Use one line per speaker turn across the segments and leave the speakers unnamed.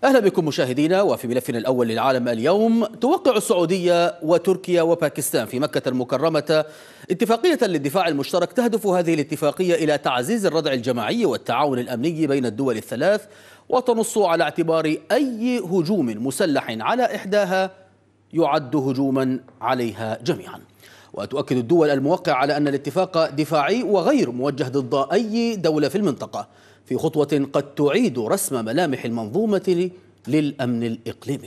أهلا بكم مشاهدينا. وفي ملفنا الأول للعالم اليوم، توقع السعودية وتركيا وباكستان في مكة المكرمة اتفاقية للدفاع المشترك. تهدف هذه الاتفاقية إلى تعزيز الردع الجماعي والتعاون الأمني بين الدول الثلاث، وتنص على اعتبار أي هجوم مسلح على إحداها يعد هجوما عليها جميعا. وتؤكد الدول الموقعة على أن الاتفاق دفاعي وغير موجه ضد أي دولة في المنطقة، في خطوة قد تعيد رسم ملامح المنظومة للأمن الإقليمي.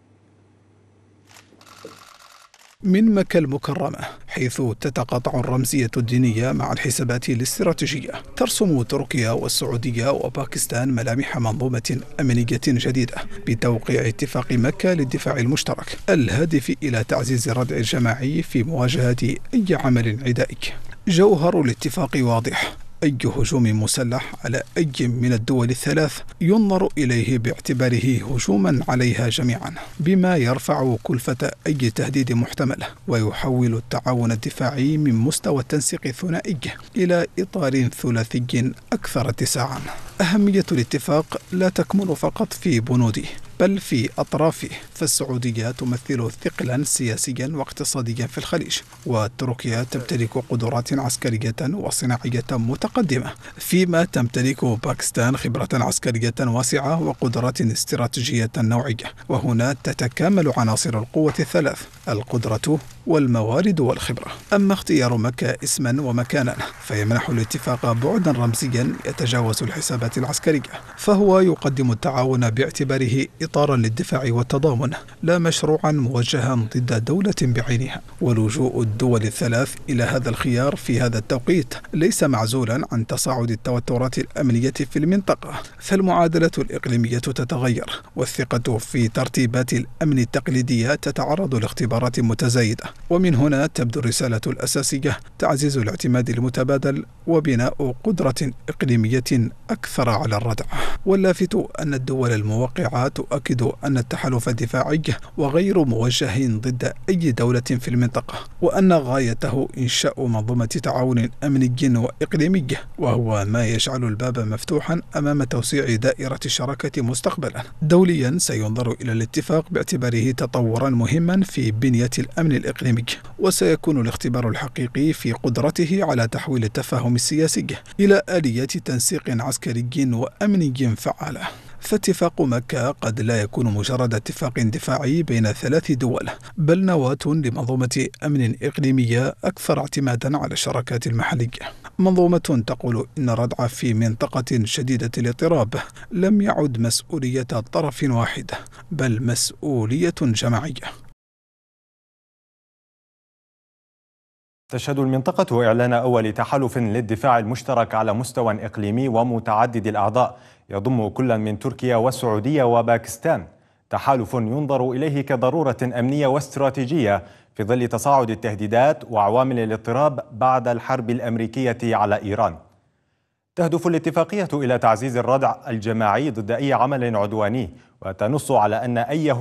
من مكة المكرمة، حيث تتقاطع الرمزية الدينية مع الحسابات الاستراتيجية، ترسم تركيا والسعودية وباكستان ملامح منظومة أمنية جديدة بتوقيع اتفاق مكة للدفاع المشترك الهادف إلى تعزيز الردع الجماعي في مواجهة أي عمل عدائي. جوهر الاتفاق واضح: أي هجوم مسلح على أي من الدول الثلاث ينظر إليه باعتباره هجوما عليها جميعا، بما يرفع كلفة أي تهديد محتمل، ويحول التعاون الدفاعي من مستوى التنسيق الثنائي إلى إطار ثلاثي أكثر اتساعا. أهمية الاتفاق لا تكمن فقط في بنوده بل في أطرافه، فالسعودية تمثل ثقلا سياسيا واقتصاديا في الخليج، وتركيا تمتلك قدرات عسكرية وصناعية متقدمة، فيما تمتلك باكستان خبرة عسكرية واسعة وقدرات استراتيجية نوعية. وهنا تتكامل عناصر القوة الثلاث: القدرة والموارد والخبرة. أما اختيار مكة اسما ومكانا فيمنح الاتفاق بعدا رمزيا يتجاوز الحسابات العسكرية، فهو يقدم التعاون باعتباره إطارا للدفاع والتضامن، لا مشروعا موجها ضد دولة بعينها. ولجوء الدول الثلاث إلى هذا الخيار في هذا التوقيت ليس معزولا عن تصاعد التوترات الأمنية في المنطقة، فالمعادلة الإقليمية تتغير، والثقة في ترتيبات الأمن التقليدية تتعرض لاختبارات متزايدة. ومن هنا تبدو الرسالة الأساسية: تعزيز الاعتماد المتبادل وبناء قدرة إقليمية أكثر على الردع. واللافت أن الدول الموقعة تؤكد أن التحالف الدفاعي وغير موجه ضد أي دولة في المنطقة، وأن غايته إنشاء منظومة تعاون أمني وإقليمي، وهو ما يجعل الباب مفتوحا أمام توسيع دائرة الشراكة مستقبلا. دوليا سينظر إلى الاتفاق باعتباره تطورا مهما في بنية الأمن الإقليمي، وسيكون الاختبار الحقيقي في قدرته على تحويل التفاهم السياسي إلى آلية تنسيق عسكري وأمني فعالة. فاتفاق مكة قد لا يكون مجرد اتفاق دفاعي بين ثلاث دول، بل نواة لمنظومة أمن إقليمية أكثر اعتمادا على الشراكات المحلية، منظومة تقول إن الردع في منطقة شديدة الاضطراب لم يعد مسؤولية طرف واحد، بل مسؤولية جماعية.
تشهد المنطقة إعلان أول تحالف للدفاع المشترك على مستوى إقليمي ومتعدد الأعضاء، يضم كل من تركيا والسعودية وباكستان، تحالف ينظر إليه كضرورة أمنية واستراتيجية في ظل تصاعد التهديدات وعوامل الاضطراب بعد الحرب الأمريكية على إيران. تهدف الاتفاقية إلى تعزيز الردع الجماعي ضد أي عمل عدواني، وتنص على أن أي